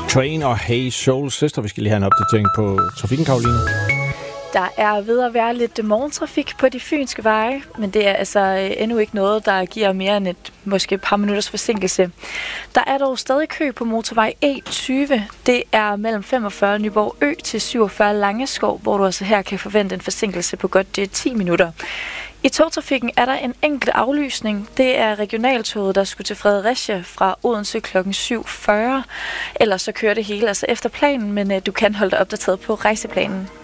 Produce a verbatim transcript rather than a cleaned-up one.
Train og Hey Soul Sister. Vi skal lige have en opdatering på trafikken, Karoline. Der er ved at være lidt morgentrafik på de fynske veje, men det er altså endnu ikke noget, der giver mere end et måske et par minutters forsinkelse. Der er dog stadig kø på motorvej E tyve. Det er mellem femogfyrre Nyborg Ø til syvogfyrre Langeskov, hvor du altså her kan forvente en forsinkelse på godt ti minutter. I togtrafikken er der en enkelt aflysning. Det er regionaltoget, der skulle til Fredericia fra Odense klokken syv fyrre. Ellers så kører det hele altså efter planen, men du kan holde dig opdateret på rejseplanen.